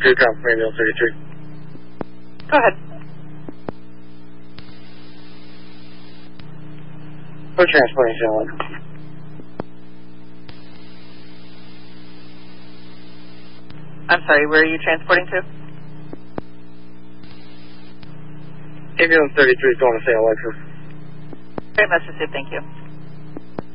Good copy, ambulance 33. Go ahead. We're transporting San Juan. I'm sorry, where are you transporting to? Ambulance 33 is going to St. Alexis. Great message, thank you.